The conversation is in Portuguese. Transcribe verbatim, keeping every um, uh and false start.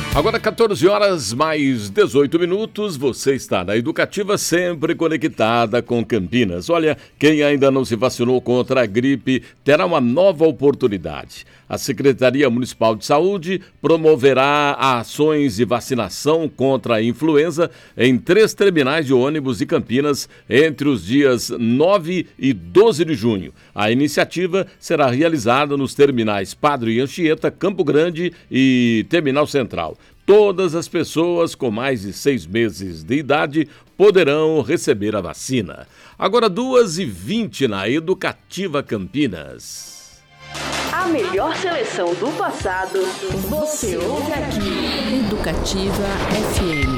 Agora quatorze horas mais dezoito minutos, você está na Educativa, sempre conectada com Campinas. Olha, quem ainda não se vacinou contra a gripe terá uma nova oportunidade. A Secretaria Municipal de Saúde promoverá ações de vacinação contra a influenza em três terminais de ônibus de Campinas entre os dias nove e doze de junho. A iniciativa será realizada nos terminais Padre Anchieta, Campo Grande e Terminal Central. Todas as pessoas com mais de seis meses de idade poderão receber a vacina. Agora duas e vinte na Educativa Campinas. A melhor seleção do passado, você ouve aqui. Educativa F M.